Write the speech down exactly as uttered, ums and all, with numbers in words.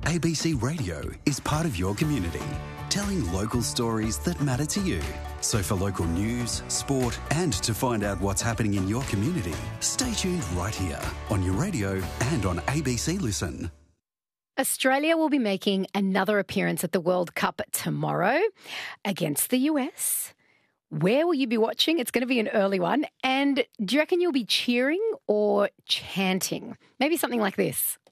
A B C Radio is part of your community, telling local stories that matter to you. So for local news, sport, and to find out what's happening in your community, stay tuned right here on your radio and on A B C Listen. Australia will be making another appearance at the World Cup tomorrow against the U S. Where will you be watching? It's going to be an early one. And do you reckon you'll be cheering or chanting? Maybe something like this.